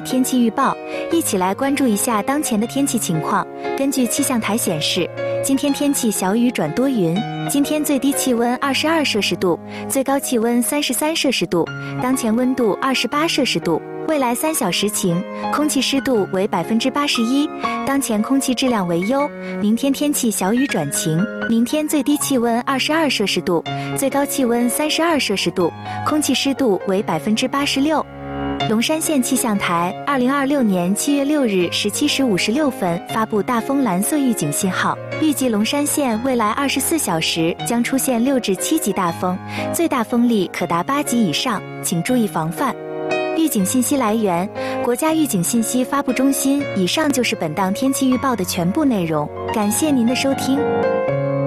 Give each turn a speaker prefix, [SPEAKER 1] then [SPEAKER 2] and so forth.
[SPEAKER 1] 天气预报，一起来关注一下当前的天气情况。根据气象台显示，今天天气小雨转多云，今天最低气温22摄氏度，最高气温33摄氏度，当前温度28摄氏度。未来3小时晴，空气湿度为81%，当前空气质量为优。明天天气小雨转晴，明天最低气温22摄氏度，最高气温32摄氏度，空气湿度为86%。龙山县气象台2026年7月6日17时56分发布大风蓝色预警信号，预计龙山县未来24小时将出现6至7级大风，最大风力可达8级以上，请注意防范。预警信息来源：国家预警信息发布中心。以上就是本档天气预报的全部内容，感谢您的收听。